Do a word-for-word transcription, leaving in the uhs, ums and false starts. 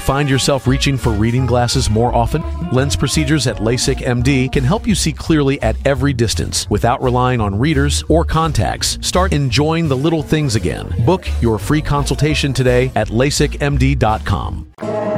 find yourself reaching for reading glasses more often? Lens Procedures at LASIK M D can help you see clearly at every distance without relying on readers or contacts. Start enjoying the little things again. Book your free consultation today at lasik m d dot com.